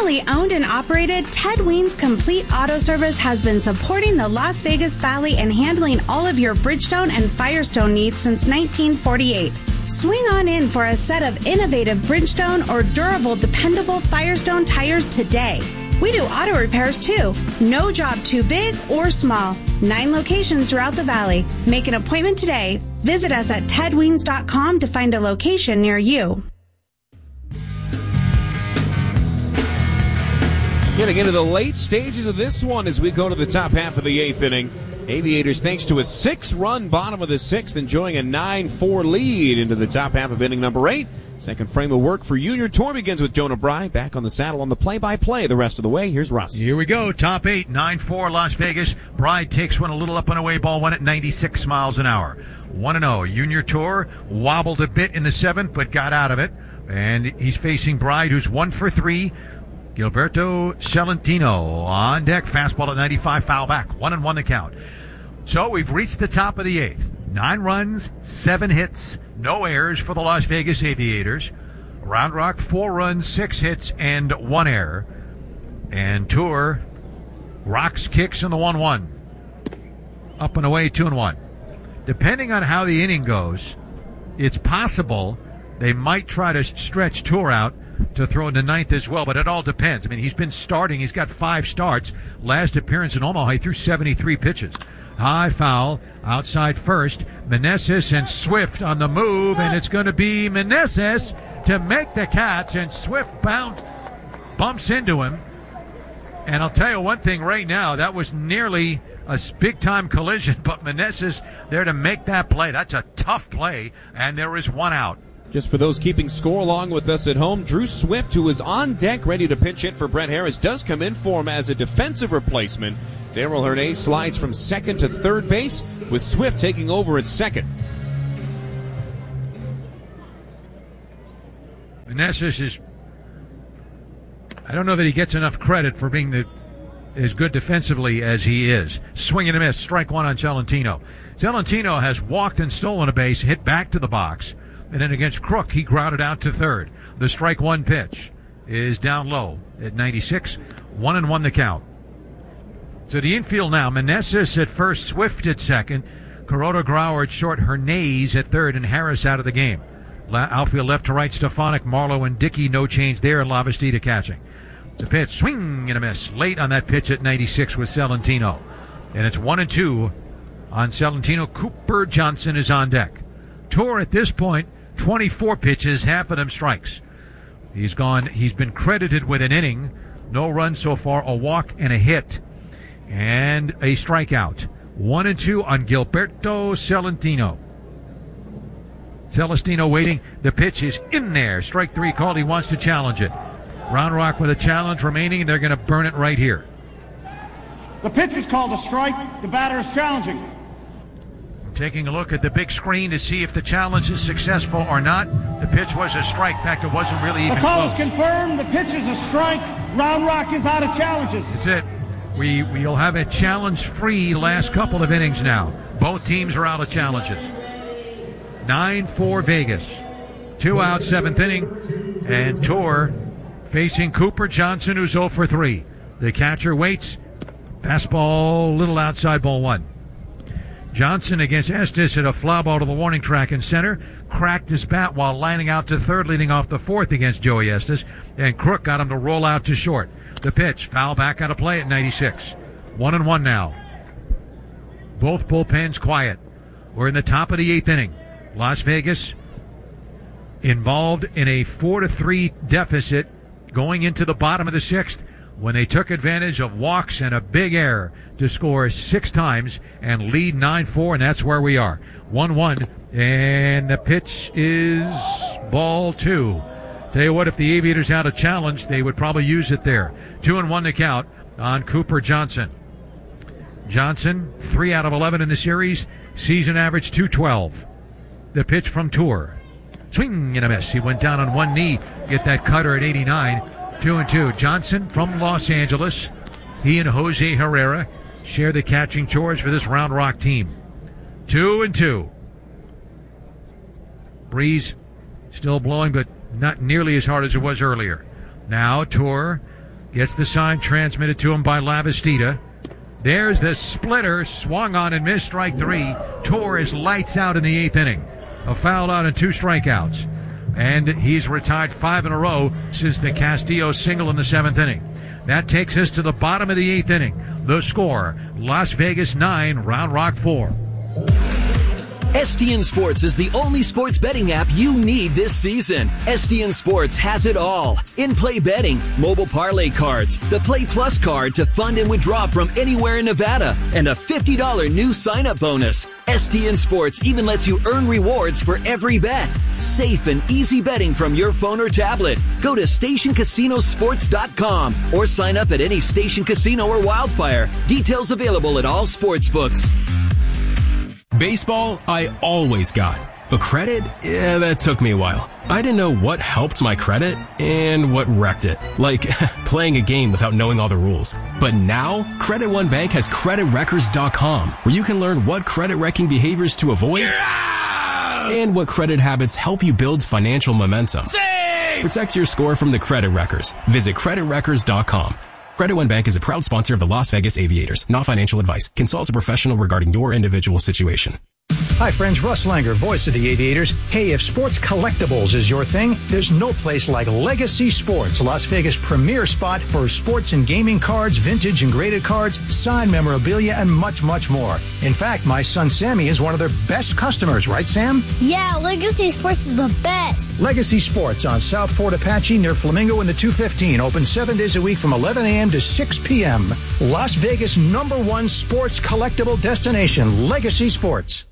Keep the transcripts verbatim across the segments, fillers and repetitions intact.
Family owned and operated, Ted Ween's Complete Auto Service has been supporting the Las Vegas Valley and handling all of your Bridgestone and Firestone needs since nineteen forty-eight. Swing on in for a set of innovative Bridgestone or durable, dependable Firestone tires today. We do auto repairs too. No job too big or small. Nine locations throughout the valley. Make an appointment today. Visit us at ted weens dot com to find a location near you. Getting into the late stages of this one as we go to the top half of the eighth inning. Aviators, thanks to a six-run bottom of the sixth, enjoying a nine four lead into the top half of inning number eight. Second frame of work for Junior Tour begins with Jonah Bry back on the saddle on the play-by-play the rest of the way. Here's Russ. Here we go. Top eight, nine four Las Vegas. Bry takes one a little up and away, ball one at ninety-six miles an hour. one and oh. Junior Tour wobbled a bit in the seventh, but got out of it. And he's facing Bride, who's one for three. Gilberto Celentino on deck. Fastball at ninety-five, foul back. One and one the count. So we've reached the top of the eighth. Nine runs, seven hits, no errors for the Las Vegas Aviators. Round Rock, four runs, six hits, and one error. And Tour rocks, kicks in the one one. Up and away, two and one. Depending on how the inning goes, it's possible they might try to stretch Tour out to throw in the ninth as well, but it all depends. I mean, he's been starting. He's got five starts. Last appearance in Omaha, he threw seventy-three pitches. High foul, outside first. Meneses and Swift on the move, and it's going to be Meneses to make the catch, and Swift bound, bumps into him. And I'll tell you one thing right now, that was nearly a big-time collision, but Meneses there to make that play. That's a tough play, and there is one out. Just for those keeping score along with us at home, Drew Swift, who is on deck ready to pinch hit for Brett Harris, does come in for him as a defensive replacement. Darrell Hernay slides from second to third base, with Swift taking over at second. Meneses is, I don't know that he gets enough credit for being the as good defensively as he is. Swing and a miss, strike one on Celentino. Celentino has walked and stolen a base, hit back to the box. And then against Crook, he grounded out to third. The strike one pitch is down low at ninety-six. One and one the count. So the infield now, Meneses at first, Swift at second, Kuroda Grauer at short, Hernandez at third, and Harris out of the game. La- outfield left to right, Stefanik, Marlowe, and Dickey, no change there, and Lavastida catching. The pitch, swing and a miss. Late on that pitch at ninety-six with Celentino. And it's one and two on Celentino. Cooper Johnson is on deck. Tour at this point, twenty-four pitches, half of them strikes. He's gone, he's been credited with an inning, no runs so far, a walk and a hit, and a strikeout. One and two on Gilberto Celentino. Celestino waiting, the pitch is in there, strike three called, he wants to challenge it. Round Rock with a challenge remaining, and they're going to burn it right here. The pitch is called a strike, the batter is challenging. Taking a look at the big screen to see if the challenge is successful or not. The pitch was a strike. In fact, it wasn't really even close. The call close. is confirmed. The pitch is a strike. Round Rock is out of challenges. That's it. We, we'll have a challenge-free last couple of innings now. Both teams are out of challenges. nine four Vegas. Two out, seventh inning. And Tour facing Cooper Johnson, who's oh for three. The catcher waits. Fastball, little outside, ball one. Johnson against Estes hit a fly ball to the warning track in center, cracked his bat while lining out to third, leading off the fourth against Joey Estes, and Crook got him to roll out to short. The pitch, foul back out of play at ninety-six. One and one now. Both bullpens quiet. We're in the top of the eighth inning. Las Vegas involved in a four to three deficit going into the bottom of the sixth, when they took advantage of walks and a big error to score six times and lead nine four, and that's where we are. one one, and the pitch is ball two. Tell you what, if the Aviators had a challenge, they would probably use it there. Two and one to count on Cooper Johnson. Johnson, three out of eleven in the series, season average two twelve. The pitch from Tour. Swing and a miss. He went down on one knee, get that cutter at eighty-nine. Two and two. Johnson from Los Angeles. He and Jose Herrera share the catching chores for this Round Rock team. Two and two. Breeze still blowing, but not nearly as hard as it was earlier. Now Tour Gets the sign transmitted to him by Lavastida. There's the splitter, swung on and missed, strike three. Tour is lights out in the eighth inning. A foul out and two strikeouts. And he's retired five in a row since the Castillo single in the seventh inning. That takes us to the bottom of the eighth inning. The score, Las Vegas nine, Round Rock four. S T N Sports is the only sports betting app you need this season. S T N Sports has it all. In-play betting, mobile parlay cards, the Play Plus card to fund and withdraw from anywhere in Nevada, and a fifty dollars new sign-up bonus. S T N Sports even lets you earn rewards for every bet. Safe and easy betting from your phone or tablet. Go to station casino sports dot com or sign up at any Station Casino or Wildfire. Details available at all sports books. Baseball, I always got. But credit? Yeah, that took me a while. I didn't know what helped my credit and what wrecked it. Like, playing a game without knowing all the rules. But now, Credit One Bank has credit wreckers dot com, where you can learn what credit wrecking behaviors to avoid and what credit habits help you build financial momentum. Save! Protect your score from the credit wreckers. Visit credit wreckers dot com. Credit One Bank is a proud sponsor of the Las Vegas Aviators. Not financial advice. Consult a professional regarding your individual situation. Hi friends, Russ Langer, voice of the Aviators. Hey, if sports collectibles is your thing, there's no place like Legacy Sports, Las Vegas' premier spot for sports and gaming cards, vintage and graded cards, signed memorabilia, and much, much more. In fact, my son Sammy is one of their best customers, right Sam? Yeah, Legacy Sports is the best. Legacy Sports on South Fort Apache near Flamingo in the two fifteen. Open seven days a week from eleven a.m. to six p.m. Las Vegas' number one sports collectible destination, Legacy Sports.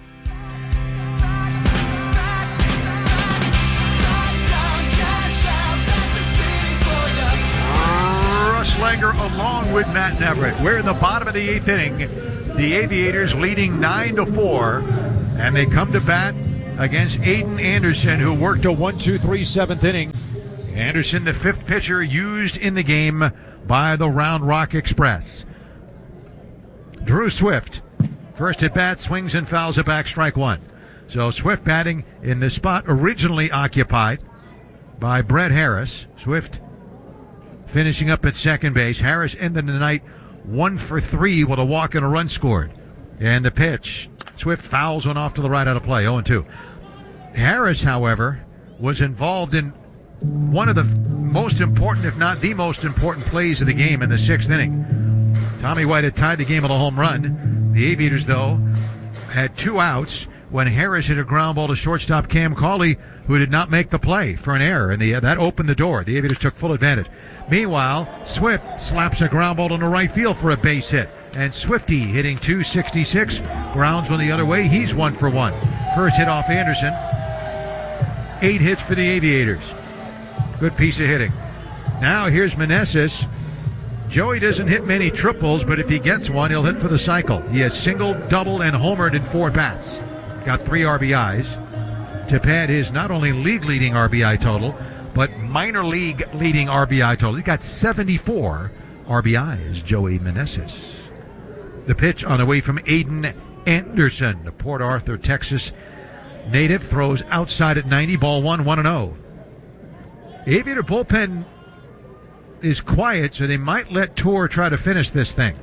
Langer along with Matt Neverett. We're in the bottom of the eighth inning. The Aviators leading nine to four, and they come to bat against Aiden Anderson, who worked a one two three seventh inning. Anderson, the fifth pitcher used in the game by the Round Rock Express. Drew Swift, first at bat, swings and fouls it back, strike one. So Swift batting in the spot originally occupied by Brett Harris. Swift finishing up at second base. Harris ended the night one for three with a walk and a run scored. And the pitch, Swift fouls one off to the right out of play, oh and two. Harris, however, was involved in one of the most important, if not the most important plays of the game in the sixth inning. Tommy White had tied the game with a home run. The Aviators, though, had two outs when Harris hit a ground ball to shortstop Cam Cauley, who did not make the play for an error, and the, uh, that opened the door. The Aviators took full advantage. Meanwhile, Swift slaps a ground ball to the right field for a base hit. And Swifty hitting two sixty-six, grounds one the other way. He's one for one. First hit off Anderson. Eight hits for the Aviators. Good piece of hitting. Now here's Meneses. Joey doesn't hit many triples, but if he gets one, he'll hit for the cycle. He has singled, doubled, and homered in four bats. Got three R B Is to pad his not only league-leading R B I total, but minor league leading R B I total. He got seventy-four R B Is, Joey Meneses. The pitch on the way from Aiden Anderson, the Port Arthur, Texas native, throws outside at ninety, ball one, one and oh. Aviator bullpen is quiet, so they might let Tour try to finish this thing.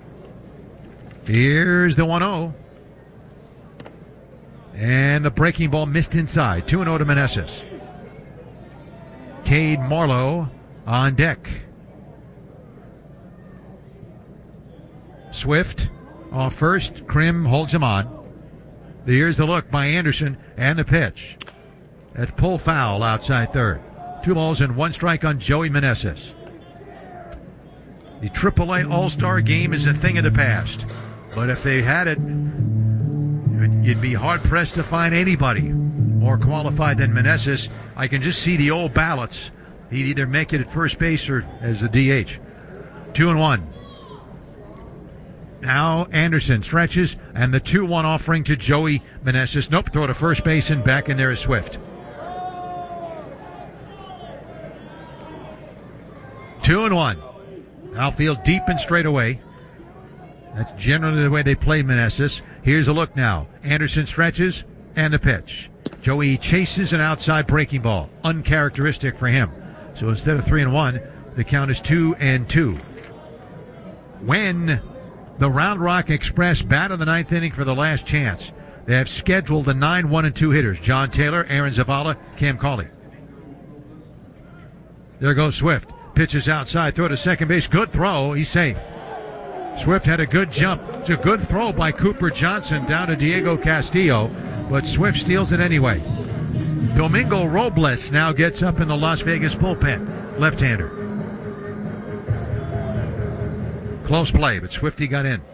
Here's the one oh. And the breaking ball missed inside. two and oh to Meneses. Cade Marlowe on deck. Swift off first. Krim holds him on. Here's the look by Anderson and the pitch. That's pull foul outside third. Two balls and one strike on Joey Meneses. The triple A All-Star game is a thing of the past. But if they had it, you'd be hard-pressed to find anybody more qualified than Meneses. I can just see the old ballots. He'd either make it at first base or as the D H. Two and one. Now Anderson stretches, and the two one offering to Joey Meneses. Nope, throw to first base, and back in there is Swift. Two and one. Outfield deep and straight away. That's generally the way they play Meneses. Here's a look now. Anderson stretches, and the pitch. Joey chases an outside breaking ball. Uncharacteristic for him. So instead of three and one, The count is two and two. When the Round Rock Express bat in the ninth inning for the last chance, they have scheduled the nine, one, and two hitters. John Taylor, Aaron Zavala, Cam Cauley. There goes Swift. Pitches outside, throw to second base. Good throw. He's safe. Swift had a good jump. It's a good throw by Cooper Johnson down to Diego Castillo, but Swift steals it anyway. Domingo Robles now gets up in the Las Vegas bullpen. Left-hander. Close play, but Swifty got in.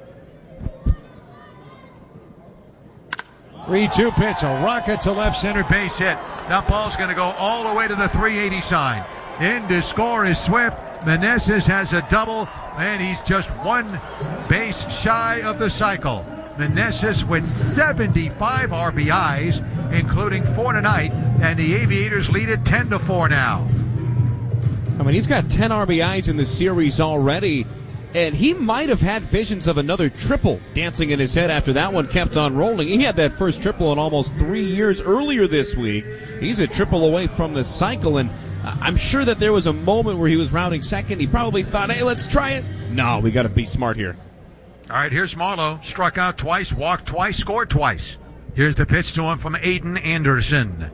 three two pitch, a rocket to left center, base hit. That ball's going to go all the way to the three eighty sign. In to score is Swift. Meneses has a double, and he's just one base shy of the cycle. Meneses with seventy-five R B Is, including four tonight, and the Aviators lead it ten to four now. I mean, he's got ten R B Is in the series already, and he might have had visions of another triple dancing in his head after that one kept on rolling. He had that first triple in almost three years earlier this week. He's a triple away from the cycle, and I'm sure that there was a moment where he was rounding second. He probably thought, hey, let's try it. No, we got to be smart here. All right, here's Marlowe. Struck out twice, walked twice, scored twice. Here's the pitch to him from Aiden Anderson.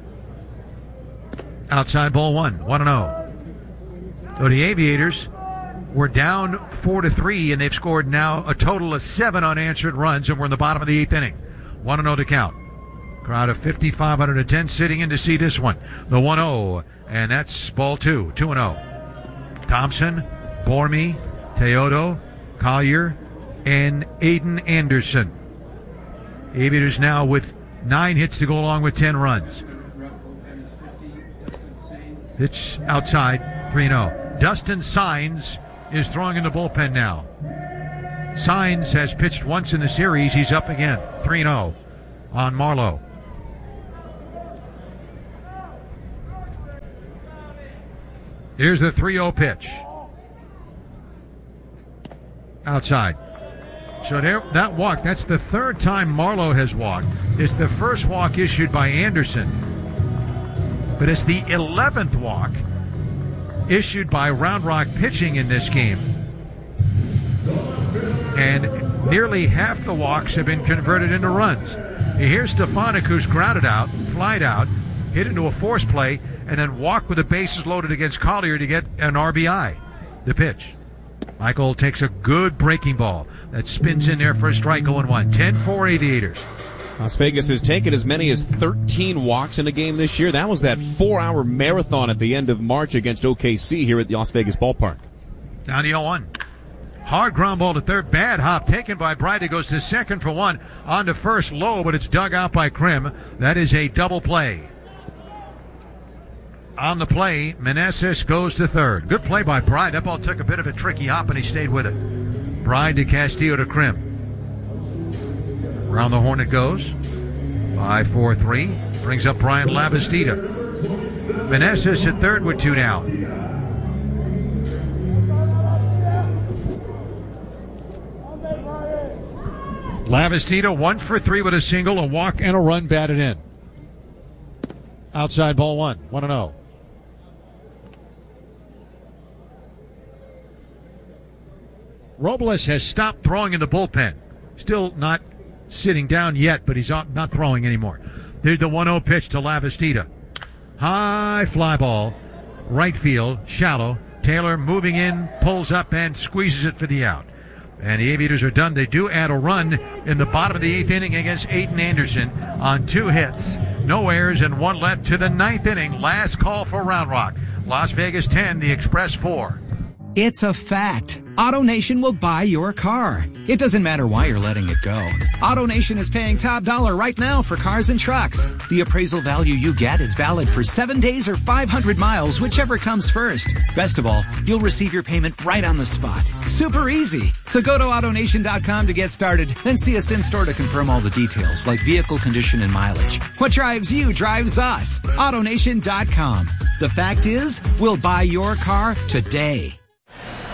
Outside ball one, one and oh. So the Aviators were down four to three, and they've scored now a total of seven unanswered runs, and we're in the bottom of the eighth inning. one and oh to count. Crowd of fifty-five hundred ten sitting in to see this one. The one oh, and that's ball two, two and oh. Thompson, Bormy, Teodo, Collier, and Aiden Anderson. Aviators now with nine hits to go along with ten runs. Pitch outside, three and oh. Dustin Signs is throwing in the bullpen now. Signs has pitched once in the series. He's up again, three and oh on Marlowe. Here's the three oh pitch. Outside. So there, that walk, that's the third time Marlowe has walked. It's the first walk issued by Anderson. But it's the eleventh walk issued by Round Rock pitching in this game. And nearly half the walks have been converted into runs. Here's Stefanik, who's grounded out, flied out, hit into a force play, and then walked with the bases loaded against Collier to get an R B I. The pitch. Michael takes a good breaking ball that spins in there for a strike, oh and one. ten four Aviators. Las Vegas has taken as many as thirteen walks in a game this year. That was that four-hour marathon at the end of March against O K C here at the Las Vegas ballpark. Down the oh one. Hard ground ball to third. Bad hop taken by Bright. It goes to second for one. On to first, low, but it's dug out by Krim. That is a double play. On the play, Meneses goes to third. Good play by Bride. That ball took a bit of a tricky hop, and he stayed with it. Bride to Castillo to Krim. Around the horn it goes. five four three. Brings up Brian Lavastida. Meneses at third with two down. Lavastida one for three with a single, a walk, and a run batted in. Outside ball one, one and oh. Robles has stopped throwing in the bullpen. Still not sitting down yet, but he's not throwing anymore. There's the one oh pitch to Lavastida. High fly ball, right field, shallow. Taylor moving in, pulls up and squeezes it for the out. And the Aviators are done. They do add a run in the bottom of the eighth inning against Aiden Anderson on two hits. No errors and one left to the ninth inning. Last call for Round Rock. Las Vegas ten, the Express four. It's a fact. AutoNation will buy your car. It doesn't matter why you're letting it go. AutoNation is paying top dollar right now for cars and trucks. The appraisal value you get is valid for seven days or five hundred miles, whichever comes first. Best of all, you'll receive your payment right on the spot. Super easy. So go to AutoNation dot com to get started, then see us in-store to confirm all the details, like vehicle condition and mileage. What drives you drives us. AutoNation dot com. The fact is, we'll buy your car today.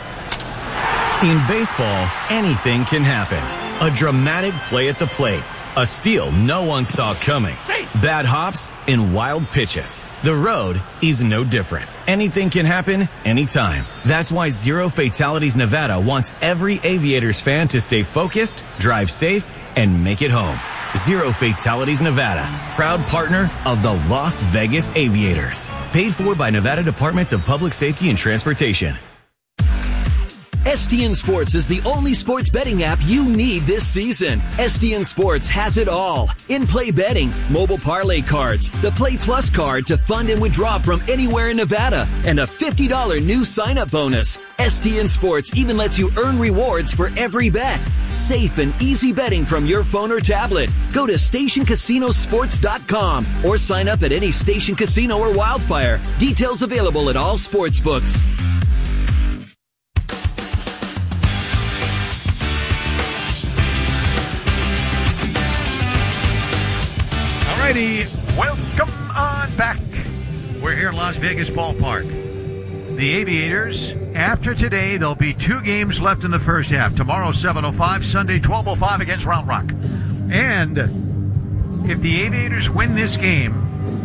In baseball, anything can happen. A dramatic play at the plate, A steal no one saw coming. Bad hops and wild pitches. The road is no different. Anything can happen anytime. That's why Zero Fatalities Nevada wants every Aviators fan to stay focused, drive safe, and make it home. Zero Fatalities Nevada, proud partner of the Las Vegas Aviators. Paid for by Nevada Departments of Public Safety and Transportation. S T N Sports is the only sports betting app you need this season. S T N Sports has it all. In-play betting, mobile parlay cards, the Play Plus card to fund and withdraw from anywhere in Nevada, and a fifty dollars new sign-up bonus. S T N Sports even lets you earn rewards for every bet. Safe and easy betting from your phone or tablet. Go to station casino sports dot com or sign up at any Station Casino or Wildfire. Details available at all sports books. Alrighty, welcome on back. We're here in Las Vegas Ballpark. The Aviators, after today, there'll be two games left in the first half. Tomorrow, seven oh five, Sunday, twelve oh five against Round Rock. And if the Aviators win this game,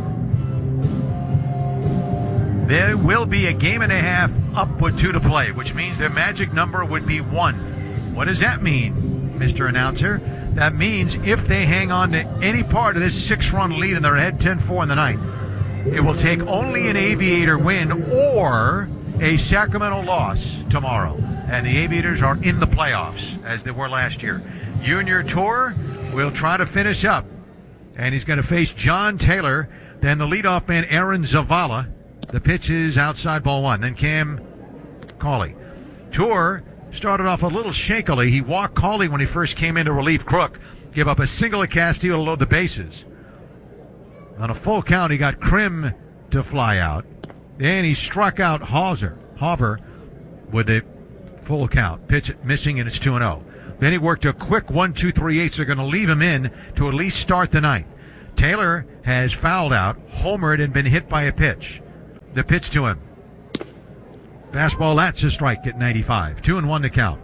there will be a game and a half up with two to play, which means their magic number would be one. What does that mean, Mister Announcer? That means if they hang on to any part of this six-run lead and they're ahead ten four in the ninth, it will take only an Aviator win or a Sacramento loss tomorrow. And the Aviators are in the playoffs, as they were last year. Junior Tour will try to finish up, and he's going to face John Taylor, then the leadoff man Aaron Zavala. The pitch is outside ball one. Then Cam Cauley. Tour started off a little shakily. He walked Cauley when he first came in to relieve Crook. Give up a single to Castillo to load the bases. On a full count, he got Krim to fly out. Then he struck out Hauser, Hover with a full count. Pitch missing, and it's two and oh. Then he worked a quick one two three eight, so they're going to leave him in to at least start the ninth. Taylor has fouled out, homered, and been hit by a pitch. The pitch to him. Fastball, that's a strike at ninety-five. Two and one to count.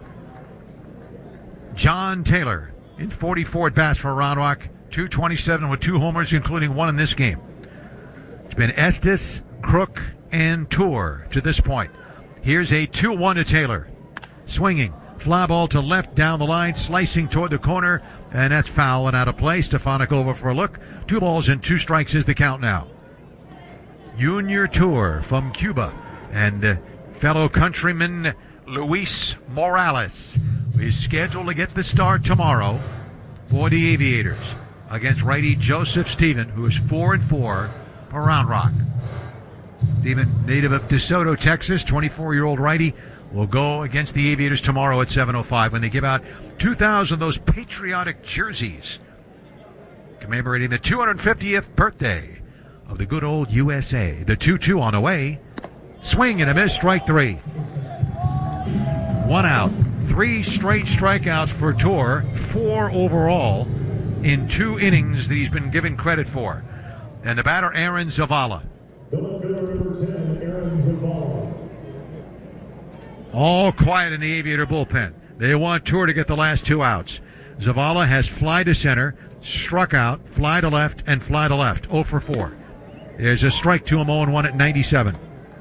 John Taylor in forty-four at bats for Round Rock. two twenty-seven with two homers, including one in this game. It's been Estes, Crook, and Tour to this point. Here's a two one to Taylor. Swinging. Fly ball to left down the line, slicing toward the corner, and that's foul and out of play. Stefanik over for a look. Two balls and two strikes is the count now. Junior Tour from Cuba and uh, fellow countryman Luis Morales is scheduled to get the start tomorrow for the Aviators against righty Joseph Stephen, who is four and four for Round Rock. Stephen, native of DeSoto, Texas, twenty-four-year-old righty, will go against the Aviators tomorrow at seven oh five when they give out two thousand of those patriotic jerseys commemorating the two hundred fiftieth birthday of the good old U S A. The two two on the way. Swing and a miss, strike three. One out. Three straight strikeouts for Tour. Four overall in two innings that he's been given credit for. And the batter, Aaron Zavala. All quiet in the Aviator bullpen. They want Tour to get the last two outs. Zavala has fly to center, struck out, fly to left, and fly to left. oh for four. There's a strike to him, oh and one at ninety-seven.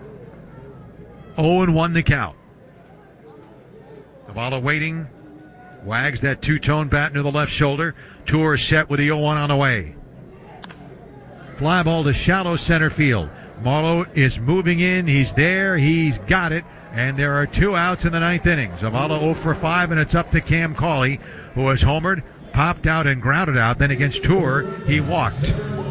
oh and one the count. Zavala waiting. Wags that two-tone bat into the left shoulder. Tour set with the oh one on the way. Fly ball to shallow center field. Marlowe is moving in. He's there. He's got it. And there are two outs in the ninth inning. Zavala oh for five, and it's up to Cam Cauley, who has homered, popped out, and grounded out. Then against Tour, he walked.